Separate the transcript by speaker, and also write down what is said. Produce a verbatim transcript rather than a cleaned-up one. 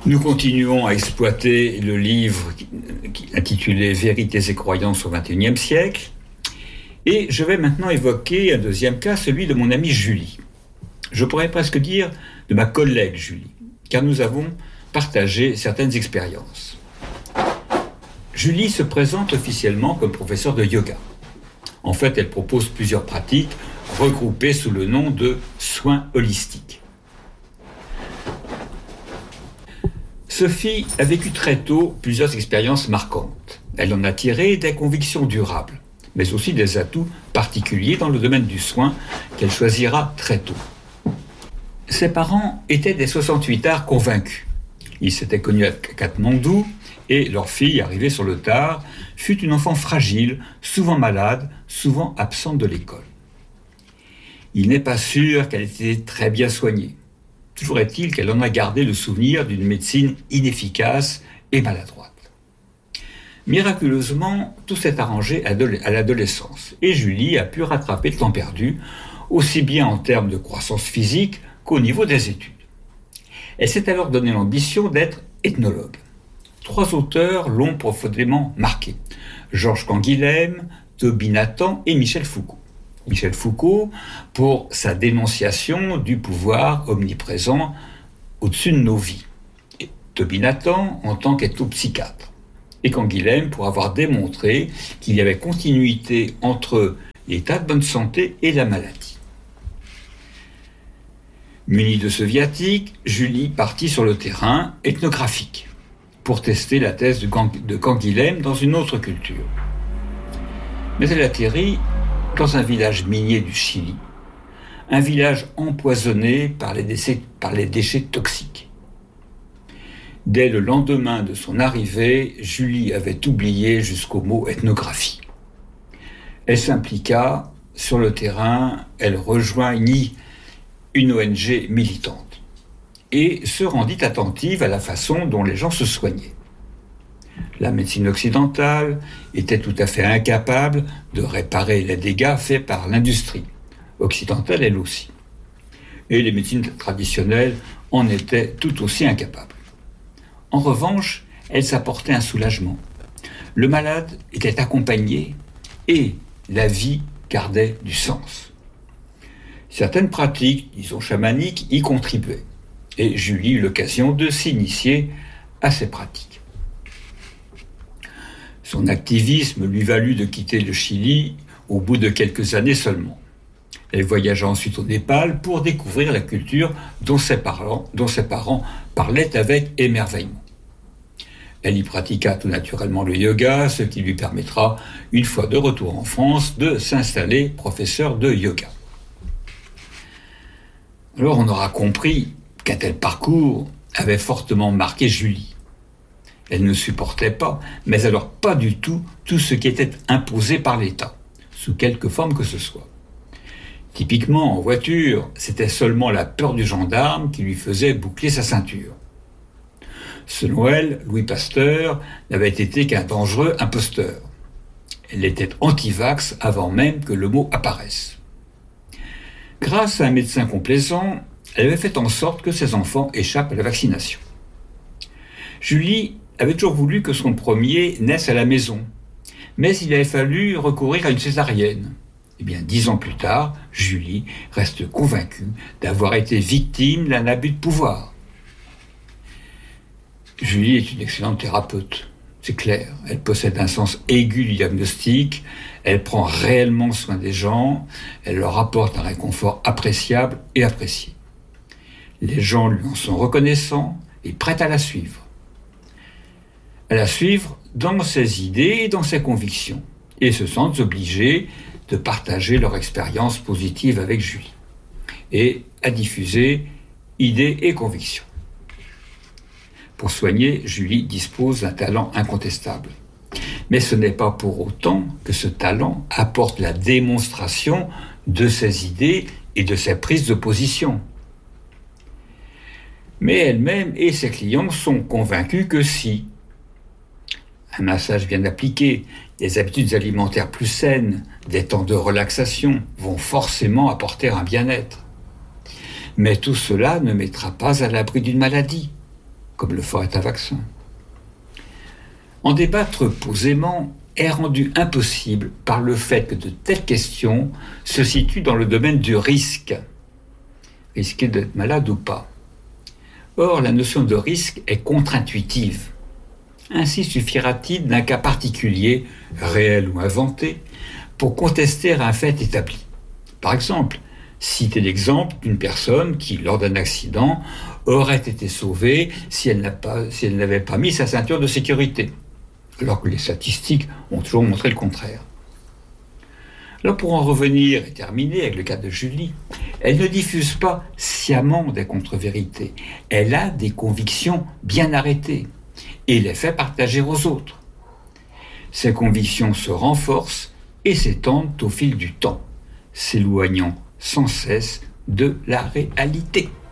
Speaker 1: Nous continuons à exploiter le livre intitulé « Vérités et croyances au vingt et unième siècle ». Et je vais maintenant évoquer un deuxième cas, celui de mon amie Julie. Je pourrais presque dire de ma collègue Julie, car nous avons partagé certaines expériences. Julie se présente officiellement comme professeure de yoga. En fait, elle propose plusieurs pratiques regroupées sous le nom de soins holistiques. Sophie a vécu très tôt plusieurs expériences marquantes. Elle en a tiré des convictions durables, mais aussi des atouts particuliers dans le domaine du soin qu'elle choisira très tôt. Ses parents étaient des soixante-huitards convaincus. Ils s'étaient connus à Katmandou et leur fille, arrivée sur le tard, fut une enfant fragile, souvent malade, souvent absente de l'école. Il n'est pas sûr qu'elle ait été très bien soignée. Toujours est-il qu'elle en a gardé le souvenir d'une médecine inefficace et maladroite. Miraculeusement, tout s'est arrangé à l'adolescence et Julie a pu rattraper le temps perdu, aussi bien en termes de croissance physique qu'au niveau des études. Elle s'est alors donné l'ambition d'être ethnologue. Trois auteurs l'ont profondément marquée: Georges Canguilhem, Toby Nathan et Michel Foucault. Michel Foucault pour sa dénonciation du pouvoir omniprésent au-dessus de nos vies. Et Toby Nathan en tant qu'ethnopsychiatre. Et Canguilhem pour avoir démontré qu'il y avait continuité entre l'état de bonne santé et la maladie. Munie de ce viatique, Julie partit sur le terrain ethnographique pour tester la thèse de Canguilhem dans une autre culture. Mais elle atterrit dans un village minier du Chili, un village empoisonné par les, décès, par les déchets toxiques. Dès le lendemain de son arrivée, Julie avait oublié jusqu'au mot ethnographie. Elle s'impliqua sur le terrain, elle rejoignit une O N G militante et se rendit attentive à la façon dont les gens se soignaient. La médecine occidentale était tout à fait incapable de réparer les dégâts faits par l'industrie, occidentale elle aussi. Et les médecines traditionnelles en étaient tout aussi incapables. En revanche, elles apportaient un soulagement. Le malade était accompagné et la vie gardait du sens. Certaines pratiques, disons chamaniques, y contribuaient. Et Julie eut l'occasion de s'initier à ces pratiques. Son activisme lui valut de quitter le Chili au bout de quelques années seulement. Elle voyagea ensuite au Népal pour découvrir la culture dont ses parents, dont ses parents parlaient avec émerveillement. Elle y pratiqua tout naturellement le yoga, ce qui lui permettra, une fois de retour en France, de s'installer professeur de yoga. Alors on aura compris qu'un tel parcours avait fortement marqué Julie. Elle ne supportait pas, mais alors pas du tout, tout ce qui était imposé par l'État, sous quelque forme que ce soit. Typiquement, en voiture, c'était seulement la peur du gendarme qui lui faisait boucler sa ceinture. Selon elle, Louis Pasteur n'avait été qu'un dangereux imposteur. Elle était anti-vax avant même que le mot apparaisse. Grâce à un médecin complaisant, elle avait fait en sorte que ses enfants échappent à la vaccination. Julie avait toujours voulu que son premier naisse à la maison, mais il avait fallu recourir à une césarienne. Eh bien, dix ans plus tard, Julie reste convaincue d'avoir été victime d'un abus de pouvoir. Julie est une excellente thérapeute, c'est clair. Elle possède un sens aigu du diagnostic, elle prend réellement soin des gens, elle leur apporte un réconfort appréciable et apprécié. Les gens lui en sont reconnaissants et prêts à la suivre. À la suivre dans ses idées et dans ses convictions, et se sentent obligés de partager leur expérience positive avec Julie, et à diffuser idées et convictions. Pour soigner, Julie dispose d'un talent incontestable. Mais ce n'est pas pour autant que ce talent apporte la démonstration de ses idées et de ses prises de position. Mais elle-même et ses clients sont convaincus que si un massage bien appliqué, des habitudes alimentaires plus saines, des temps de relaxation vont forcément apporter un bien-être. Mais tout cela ne mettra pas à l'abri d'une maladie. comme le ferait un vaccin. En débattre posément est rendu impossible par le fait que de telles questions se situent dans le domaine du risque. Risquer d'être malade ou pas. Or, la notion de risque est contre-intuitive. Ainsi suffira-t-il d'un cas particulier, réel ou inventé, pour contester un fait établi. Par exemple, citer l'exemple d'une personne qui, lors d'un accident, aurait été sauvée si elle n'a pas, si elle n'avait pas mis sa ceinture de sécurité, alors que les statistiques ont toujours montré le contraire. Alors pour en revenir et terminer avec le cas de Julie, elle ne diffuse pas sciemment des contre-vérités. Elle a des convictions bien arrêtées et les fait partager aux autres. Ces convictions se renforcent et s'étendent au fil du temps, s'éloignant sans cesse de la réalité.